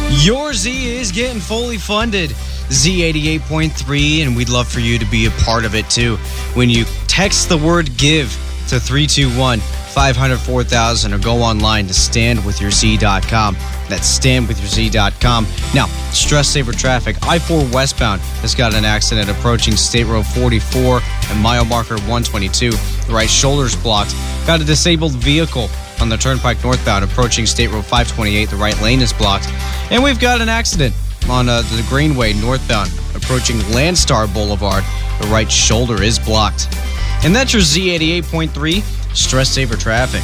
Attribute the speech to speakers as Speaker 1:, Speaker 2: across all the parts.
Speaker 1: Your Z is getting fully funded. Z88.3, and we'd love for you to be a part of it too. When you text the word GIVE to 321-500-4000 or go online to standwithyourz.com. That's standwithyourz.com. Now, stress saver traffic. I-4 westbound has got an accident approaching State Road 44 and mile marker 122. The right shoulder's blocked. Got a disabled vehicle on the Turnpike northbound approaching State Road 528. The right lane is blocked. And we've got an accident on the Greenway northbound approaching Landstar Boulevard. The right shoulder is blocked. And that's your Z88.3 stress saver traffic.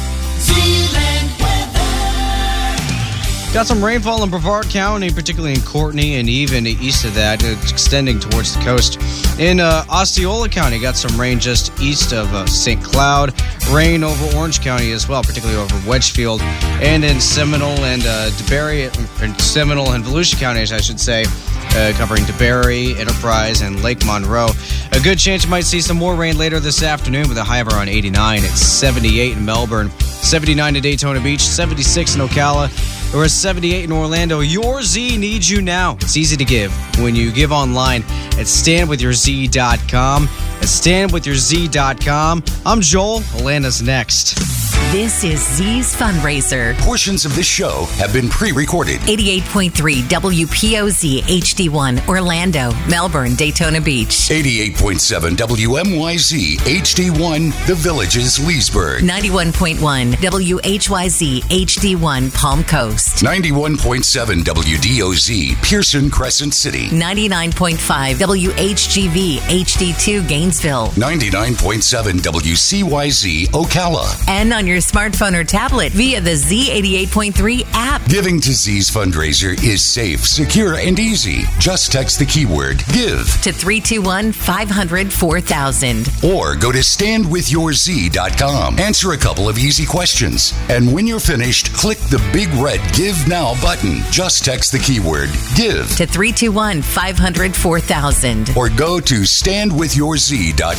Speaker 1: Got some rainfall in Brevard County, particularly in Courtney and even east of that, extending towards the coast. In Osceola County, got some rain just east of St. Cloud. Rain over Orange County as well, particularly over Wedgefield. And in Seminole and DeBerry, Seminole and Volusia counties, I should say, covering DeBerry, Enterprise, and Lake Monroe. A good chance you might see some more rain later this afternoon with a high of around 89. It's 78 in Melbourne, 79 in Daytona Beach, 76 in Ocala. We're at 78 in Orlando. Your Z needs you now. It's easy to give when you give online at standwithyourz.com. At standwithyourz.com. I'm Joel. Alanda's next.
Speaker 2: This is Z's Fundraiser.
Speaker 3: Portions of this show have been pre-recorded.
Speaker 2: 88.3 WPOZ HD1 Orlando, Melbourne, Daytona Beach.
Speaker 3: 88.7 WMYZ HD1 The Villages, Leesburg.
Speaker 2: 91.1 WHYZ HD1 Palm Coast.
Speaker 3: 91.7 WDOZ Pearson Crescent City.
Speaker 2: 99.5 WHGV HD2 Gainesville.
Speaker 3: 99.7 WCYZ Ocala.
Speaker 2: And on your smartphone or tablet via the Z88.3 app.
Speaker 3: Giving to Z's Fundraiser is safe, secure, and easy. Just text the keyword GIVE
Speaker 2: to 321-500-4000.
Speaker 3: or go to standwithyourz.com. Answer a couple of easy questions. And when you're finished, click the big red Give Now button. Just text the keyword GIVE
Speaker 2: to 321-500-4000.
Speaker 3: or go to standwithyourz.com.